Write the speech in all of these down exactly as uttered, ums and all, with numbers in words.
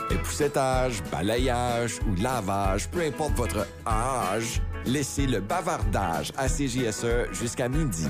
Époussetage, balayage ou lavage, peu importe votre âge, laissez le bavardage à C J S E jusqu'à midi.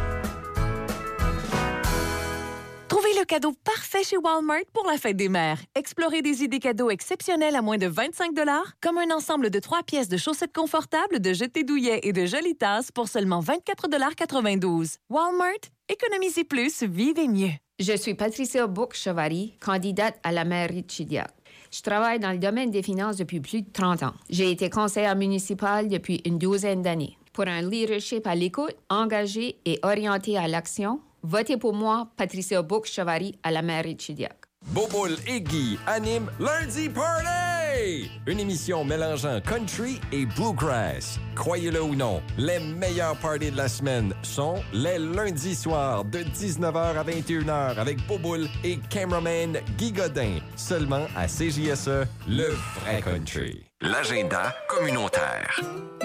Trouvez le cadeau parfait chez Walmart pour la fête des mères. Explorez des idées cadeaux exceptionnelles à moins de vingt-cinq dollars, comme un ensemble de trois pièces de chaussettes confortables, de jetés douillets et de jolies tasses pour seulement vingt-quatre dollars quatre-vingt-douze. Walmart, économisez plus, vivez mieux. Je suis Patricia Bourque-Chevary, candidate à la mairie de Chidiac. Je travaille dans le domaine des finances depuis plus de trente ans. J'ai été conseillère municipale depuis une douzaine d'années. Pour un leadership à l'écoute, engagé et orienté à l'action, votez pour moi, Patricia Bourque-Chevary, à la mairie de Chidiac. Boboul et Guy animent Lundi Party! Une émission mélangeant country et bluegrass. Croyez-le ou non, les meilleurs parties de la semaine sont les lundis soirs de dix-neuf heures à vingt et une heures avec Boboul et cameraman Guy Godin. Seulement à C J S E, le vrai country. L'agenda communautaire.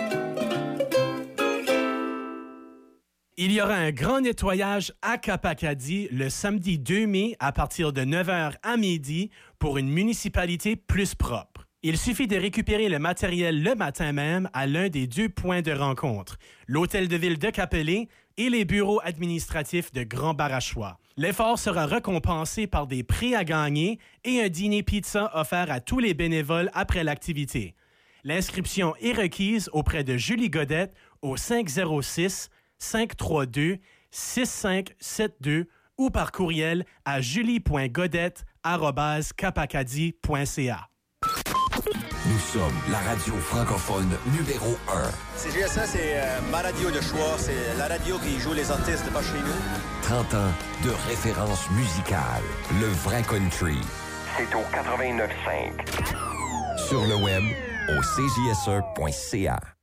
Il y aura un grand nettoyage à Cap-Acadie le samedi deux mai à partir de neuf heures à midi pour une municipalité plus propre. Il suffit de récupérer le matériel le matin même à l'un des deux points de rencontre, l'hôtel de ville de Capelé et les bureaux administratifs de Grand Barachois. L'effort sera récompensé par des prix à gagner et un dîner pizza offert à tous les bénévoles après l'activité. L'inscription est requise auprès de Julie Godette au cinq zéro six, cinq trois deux, six cinq sept deux ou par courriel à julie point godette arobase capacadie point c a. Nous sommes la radio francophone numéro un. C J S A, c'est euh, ma radio de choix. C'est la radio qui joue les artistes pas chez nous. trente ans de référence musicale. Le vrai country. C'est au quatre-vingt-neuf cinq. Sur le web, au c j s e point c a.